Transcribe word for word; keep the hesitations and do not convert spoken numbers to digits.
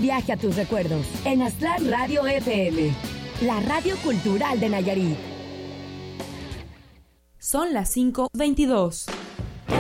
Viaje a tus recuerdos en Aztlán Radio F M, la radio cultural de Nayarit. Son las cinco veintidós.